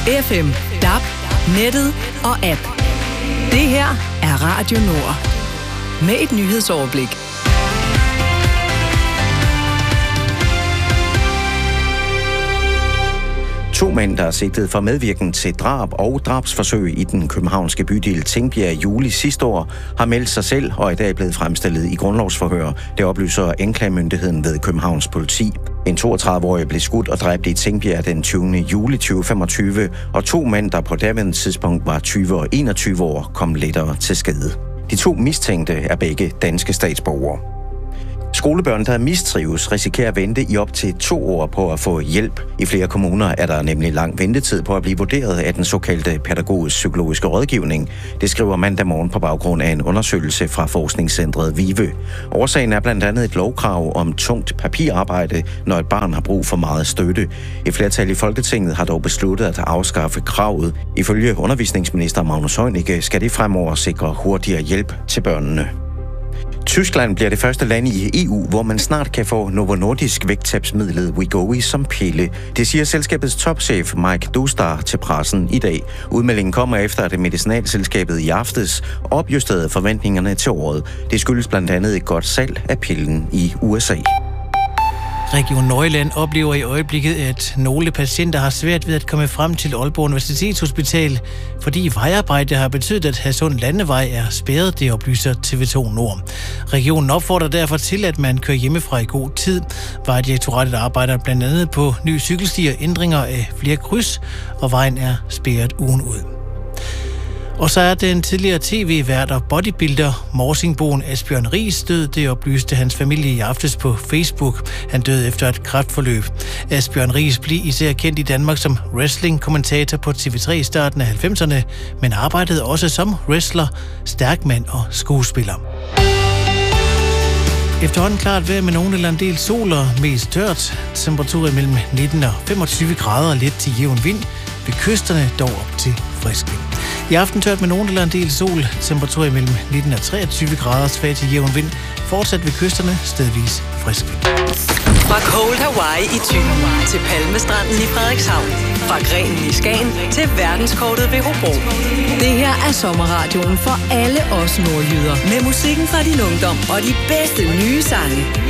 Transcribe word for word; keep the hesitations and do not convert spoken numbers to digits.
F M, D A B, nettet og app. Det her er Radio Nord. Med et nyhedsoverblik. To mænd, der er sigtet for medvirken til drab og drabsforsøg i den københavnske bydel Tingbjerg i juli sidste år, har meldt sig selv og er i dag blevet fremstillet i grundlovsforhør. Det oplyser anklagemyndigheden ved Københavns politi. En toogtredive-årig blev skudt og dræbt i Tingbjerg den tyvende juli tyve femogtyve, og to mænd, der på daværende tidspunkt var tyve og enogtyve år, kom lettere til skade. De to mistænkte er begge danske statsborgere. Skolebørn, der mistrives, risikerer at vente i op til to år på at få hjælp. I flere kommuner er der nemlig lang ventetid på at blive vurderet af den såkaldte pædagogisk-psykologiske rådgivning. Det skriver mandag morgen på baggrund af en undersøgelse fra forskningscentret VIVE. Årsagen er blandt andet et lovkrav om tungt papirarbejde, når et barn har brug for meget støtte. Et flertal i Folketinget har dog besluttet at afskaffe kravet. Ifølge undervisningsminister Magnus Heunicke skal det fremover sikre hurtigere hjælp til børnene. Tyskland bliver det første land i E U, hvor man snart kan få Novo Nordisk vægttabsmidlet Wegovy som pille. Det siger selskabets topchef Mike Dostar til pressen i dag. Udmeldingen kommer efter, at medicinalselskabet i aftes opjusterede forventningerne til året. Det skyldes blandt andet et godt salg af pillen i U S A. Region Nordjylland oplever i øjeblikket, at nogle patienter har svært ved at komme frem til Aalborg Universitetshospital, fordi vejarbejde har betydet, at Hadsund Landevej er spærret, det oplyser T V to Nord. Regionen opfordrer derfor til, at man kører hjemmefra i god tid. Vejdirektoratet arbejder blandt andet på nye cykelstier, ændringer af flere kryds, og vejen er spærret ugen ud. Og så er den tidligere tv-vært og bodybuilder Morsingboen Asbjørn Riis død. Det oplyste hans familie i aftes på Facebook. Han døde efter et kræftforløb. Asbjørn Riis blev især kendt i Danmark som wrestling-kommentator på T V tre i starten af halvfemserne, men arbejdede også som wrestler, stærkmand og skuespiller. Efterhånden klart vejr med nogen eller en del sol og mest tørt. Temperaturer mellem nitten og femogtyve grader, let til jævn vind. Ved kysterne dog op til frisk vind. I aften tørt med nogen eller en del sol. Temperaturer mellem nitten og treogtyve grader, svag til jævn vind. Fortsat ved kysterne stedvis frisk vind. Fra Cold Hawaii i Thy til Palmestranden i Frederikshavn. Fra Grenen i Skagen til verdenskortet ved Hobro. Det her er sommerradioen for alle os nordjyder. Med musikken fra din ungdom og de bedste nye sange.